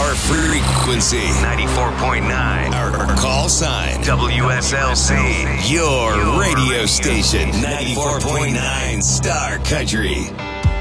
Our frequency 94.9. Our call sign WSLC. Your radio station 94.9 Star Country.